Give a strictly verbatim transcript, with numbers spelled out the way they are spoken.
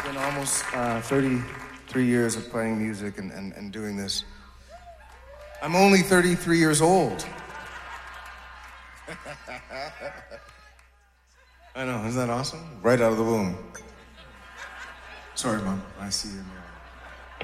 been almost uh, thirty-three years of playing music and, and, and doing this. I'm only thirty-three years old. I know, isn't that awesome? Right out of the womb. Sorry, Mom. I see you in the